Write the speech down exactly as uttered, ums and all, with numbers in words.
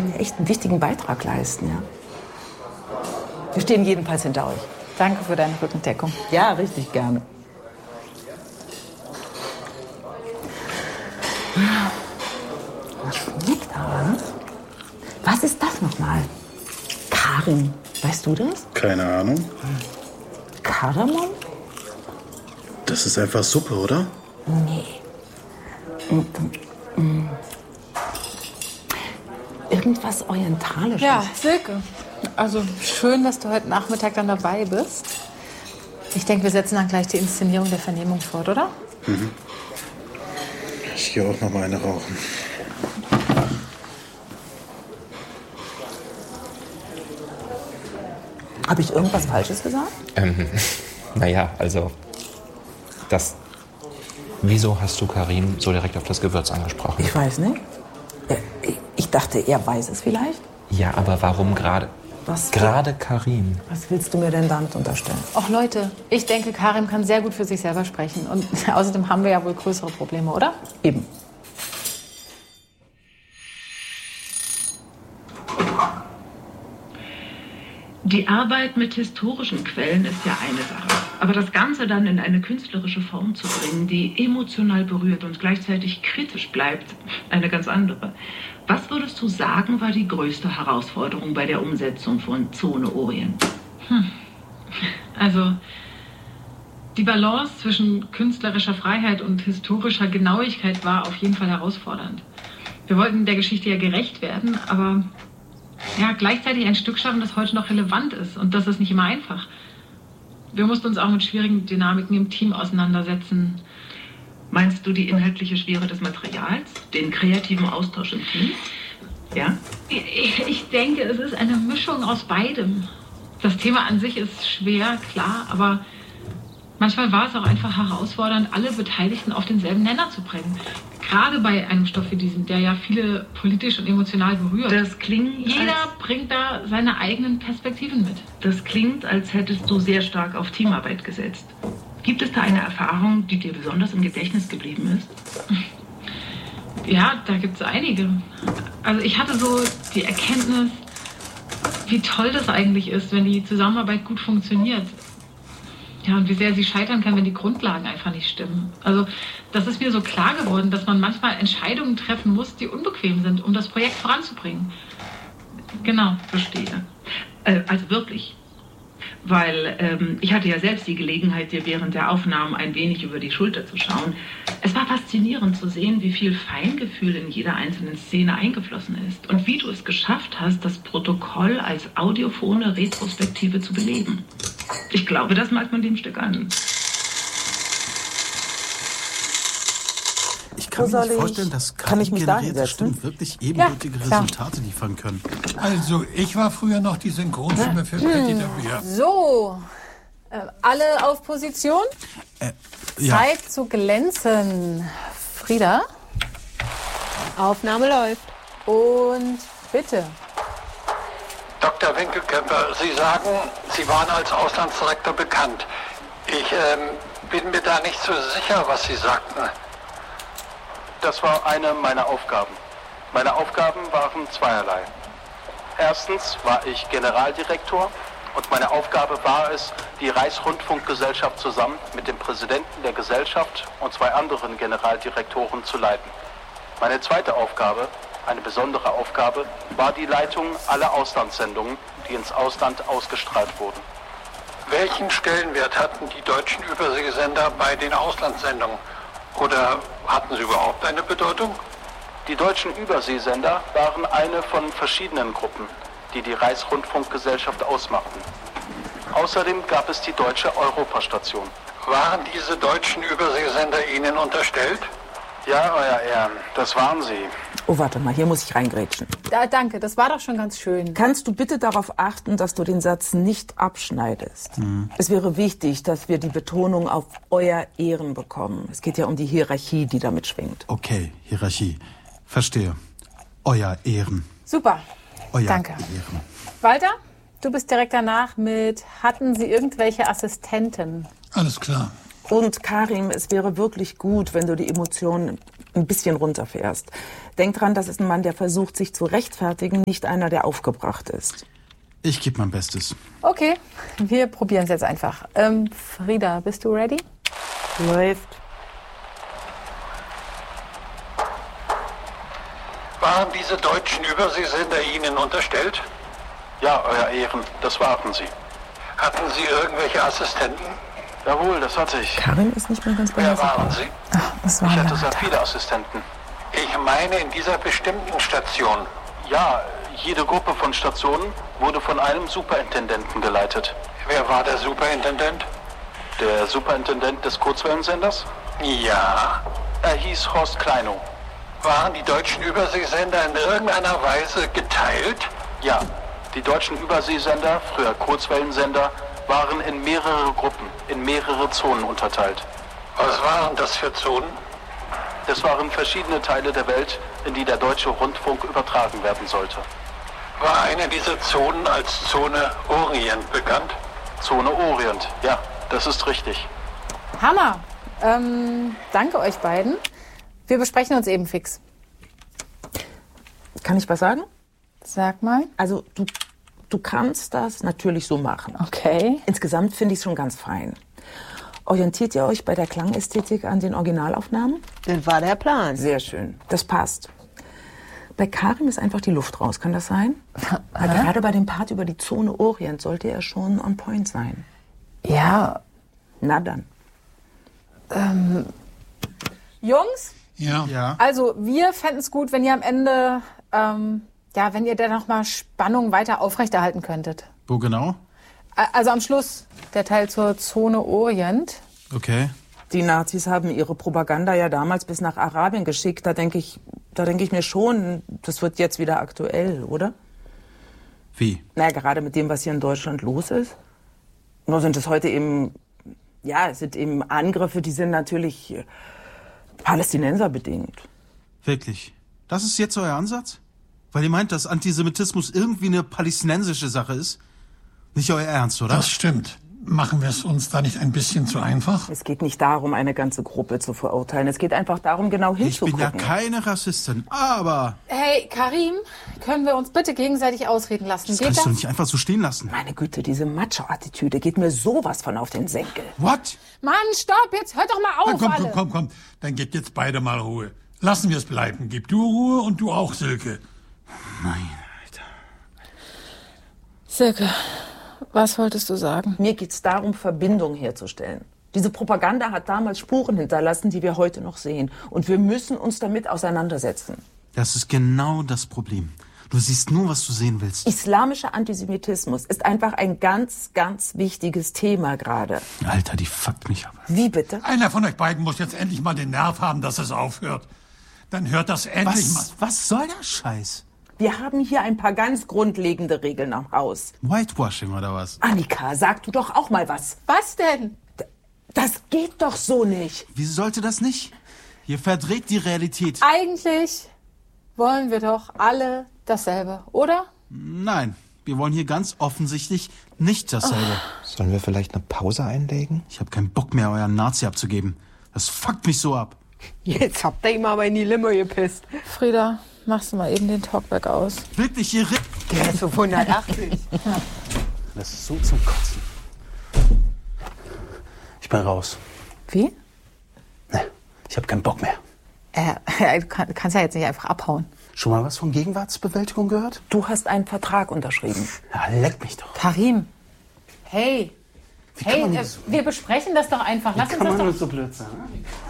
können ja echt einen wichtigen Beitrag leisten. Ja? Wir stehen jedenfalls hinter euch. Danke für deine Rückendeckung. Ja, richtig gerne. Das schmeckt aber, ne? Was ist das nochmal? Karim, weißt du das? Keine Ahnung. Kardamom? Das ist einfach Suppe, oder? Nee. Irgendwas Orientalisches. Ja, Silke. Also schön, dass du heute Nachmittag dann dabei bist. Ich denke, wir setzen dann gleich die Inszenierung der Vernehmung fort, oder? Mhm. Ich gehe auch noch mal eine rauchen. Habe ich irgendwas Falsches gesagt? Ähm, naja, also das... Wieso hast du Karim so direkt auf das Gewürz angesprochen? Ich weiß nicht. Ich dachte, er weiß es vielleicht. Ja, aber warum gerade... Was? Gerade Karim. Was willst du mir denn damit unterstellen? Och Leute, ich denke, Karim kann sehr gut für sich selber sprechen. Und außerdem haben wir ja wohl größere Probleme, oder? Eben. Die Arbeit mit historischen Quellen ist ja eine Sache. Aber das Ganze dann in eine künstlerische Form zu bringen, die emotional berührt und gleichzeitig kritisch bleibt, eine ganz andere. Was würdest du sagen, war die größte Herausforderung bei der Umsetzung von Zone Orient? Hm. Also, die Balance zwischen künstlerischer Freiheit und historischer Genauigkeit war auf jeden Fall herausfordernd. Wir wollten der Geschichte ja gerecht werden, aber ja, gleichzeitig ein Stück schaffen, das heute noch relevant ist. Und das ist nicht immer einfach. Wir mussten uns auch mit schwierigen Dynamiken im Team auseinandersetzen. Meinst du die inhaltliche Schwere des Materials, den kreativen Austausch im Team? Ja? Ich, ich denke, es ist eine Mischung aus beidem. Das Thema an sich ist schwer, klar, aber manchmal war es auch einfach herausfordernd, alle Beteiligten auf denselben Nenner zu bringen. Gerade bei einem Stoff wie diesem, der ja viele politisch und emotional berührt. Das klingt, Jeder als, bringt da seine eigenen Perspektiven mit. Das klingt, als hättest du sehr stark auf Teamarbeit gesetzt. Gibt es da eine Erfahrung, die dir besonders im Gedächtnis geblieben ist? Ja, da gibt es einige. Also ich hatte so die Erkenntnis, wie toll das eigentlich ist, wenn die Zusammenarbeit gut funktioniert. Ja, und wie sehr sie scheitern kann, wenn die Grundlagen einfach nicht stimmen. Also das ist mir so klar geworden, dass man manchmal Entscheidungen treffen muss, die unbequem sind, um das Projekt voranzubringen. Genau. Verstehe. Äh, also wirklich. Weil ähm, ich hatte ja selbst die Gelegenheit, dir während der Aufnahmen ein wenig über die Schulter zu schauen. Es war faszinierend zu sehen, wie viel Feingefühl in jeder einzelnen Szene eingeflossen ist. Und wie du es geschafft hast, das Protokoll als audiophone Retrospektive zu beleben. Ich glaube, das merkt man dem Stück an. Ich kann mir nicht vorstellen, dass kann ich mich generierte Stimmen wirklich ebenbürtige ja, Resultate liefern können. Also, ich war früher noch die Synchronstimme für Patty Debüt. So, äh, alle auf Position? Äh, ja. Zeit zu glänzen. Frieda? Aufnahme läuft. Und bitte. Doktor Winkelköpper, Sie sagen, Sie waren als Auslandsdirektor bekannt. Ich ähm, bin mir da nicht so sicher, was Sie sagten. Das war eine meiner Aufgaben. Meine Aufgaben waren zweierlei. Erstens war ich Generaldirektor und meine Aufgabe war es, die Reichsrundfunkgesellschaft zusammen mit dem Präsidenten der Gesellschaft und zwei anderen Generaldirektoren zu leiten. Meine zweite Aufgabe, eine besondere Aufgabe, war die Leitung aller Auslandssendungen, die ins Ausland ausgestrahlt wurden. Welchen Stellenwert hatten die deutschen Überseesender bei den Auslandssendungen? Oder hatten sie überhaupt eine Bedeutung? Die deutschen Überseesender waren eine von verschiedenen Gruppen, die die Reichsrundfunkgesellschaft ausmachten. Außerdem gab es die deutsche Europastation. Waren diese deutschen Überseesender Ihnen unterstellt? Ja, euer Ehren, das waren sie. Oh, warte mal, hier muss ich reingrätschen. Da, danke, das war doch schon ganz schön. Kannst du bitte darauf achten, dass du den Satz nicht abschneidest? Mhm. Es wäre wichtig, dass wir die Betonung auf euer Ehren bekommen. Es geht ja um die Hierarchie, die damit schwingt. Okay, Hierarchie. Verstehe. Euer Ehren. Super. Euer Danke. Ehren. Walter, du bist direkt danach mit, hatten Sie irgendwelche Assistenten? Alles klar. Und Karim, es wäre wirklich gut, wenn du die Emotionen ein bisschen runterfährst. Denk dran, das ist ein Mann, der versucht, sich zu rechtfertigen, nicht einer, der aufgebracht ist. Ich gebe mein Bestes. Okay, wir probieren es jetzt einfach. Ähm, Frieda, bist du ready? Läuft. Waren diese deutschen Überseesender Ihnen unterstellt? Ja, Euer Ehren, das waren sie. Hatten Sie irgendwelche Assistenten? Jawohl, das hatte ich. Karin ist nicht mehr ganz bei Wer waren Sie? Ach, das war Ich hatte eine sehr Art. viele Assistenten. Ich meine in dieser bestimmten Station. Ja, jede Gruppe von Stationen wurde von einem Superintendenten geleitet. Wer war der Superintendent? Der Superintendent des Kurzwellensenders? Ja. Er hieß Horst Kleinow. Waren die deutschen Überseesender in irgendeiner Weise geteilt? Ja, die deutschen Überseesender, früher Kurzwellensender, waren in mehrere Gruppen, in mehrere Zonen unterteilt. Was waren das für Zonen? Das waren verschiedene Teile der Welt, in die der deutsche Rundfunk übertragen werden sollte. War eine dieser Zonen als Zone Orient bekannt? Zone Orient, ja, das ist richtig. Hammer. Ähm, danke euch beiden. Wir besprechen uns eben fix. Kann ich was sagen? Sag mal. Also du, du kannst das natürlich so machen. Okay. Insgesamt finde ich es schon ganz fein. Orientiert ihr euch bei der Klangästhetik an den Originalaufnahmen? Das war der Plan. Sehr schön. Das passt. Bei Karim ist einfach die Luft raus. Kann das sein? Weil gerade bei dem Part über die Zone Orient sollte er schon on point sein. Ja. Na dann. Ähm, Jungs? Ja. Ja. Also wir fänden es gut, wenn ihr am Ende, ähm, ja, wenn ihr da nochmal Spannung weiter aufrechterhalten könntet. Wo genau? A- Also am Schluss, der Teil zur Zone Orient. Okay. Die Nazis haben ihre Propaganda ja damals bis nach Arabien geschickt. Da denke ich, da denke ich mir schon, das wird jetzt wieder aktuell, oder? Wie? Na, gerade mit dem, was hier in Deutschland los ist. Nur sind es heute eben, ja, es sind eben Angriffe, die sind natürlich äh, Palästinenser bedingt. Wirklich? Das ist jetzt euer Ansatz? Weil ihr meint, dass Antisemitismus irgendwie eine palästinensische Sache ist? Nicht euer Ernst, oder? Das stimmt. Machen wir es uns da nicht ein bisschen zu einfach? Es geht nicht darum, eine ganze Gruppe zu verurteilen. Es geht einfach darum, genau Ich bin hinzugucken. ja keine Rassistin, aber Hey, Karim, können wir uns bitte gegenseitig ausreden lassen? das Geht kannst das? du nicht einfach so stehen lassen. Meine Güte, diese Macho-Attitüde geht mir sowas von auf den Senkel. What? Mann, stopp, jetzt hört doch mal auf, Na, komm, alle. komm, komm, komm. Dann gebt jetzt beide mal Ruhe. Lassen wir es bleiben. Gib du Ruhe und du auch, Silke. Nein, Alter. Silke, was wolltest du sagen? Mir geht's darum, Verbindungen herzustellen. Diese Propaganda hat damals Spuren hinterlassen, die wir heute noch sehen. Und wir müssen uns damit auseinandersetzen. Das ist genau das Problem. Du siehst nur, was du sehen willst. Islamischer Antisemitismus ist einfach ein ganz, ganz wichtiges Thema gerade. Alter, die fuckt mich ab. Wie bitte? Einer von euch beiden muss jetzt endlich mal den Nerv haben, dass es aufhört. Dann hört das endlich mal. Was, was soll der Scheiß? Wir haben hier ein paar ganz grundlegende Regeln am Haus. Whitewashing oder was? Annika, sag du doch auch mal was. Was denn? Das geht doch so nicht. Wie sollte das nicht? Ihr verdreht die Realität. Eigentlich wollen wir doch alle dasselbe, oder? Nein, wir wollen hier ganz offensichtlich nicht dasselbe. Sollen wir vielleicht eine Pause einlegen? Ich habe keinen Bock mehr, euren Nazi abzugeben. Das fuckt mich so ab. Jetzt habt ihr ihm aber in die Limo gepisst. Frieda, machst du mal eben den Talkback aus. Wirklich, ihr Ripp. Der ist so hundertachtzig. Das ist so zum Kotzen. Ich bin raus. Wie? Nee, ich habe keinen Bock mehr. Äh, du kann, kannst ja jetzt nicht einfach abhauen. Schon mal was von Gegenwartsbewältigung gehört? Du hast einen Vertrag unterschrieben. Ja, leck mich doch. Karim. Hey. Wie kann Hey, man äh, nur so- wir besprechen das doch einfach. Lass Wie uns kann das man doch... nur so blöd sein? Ne?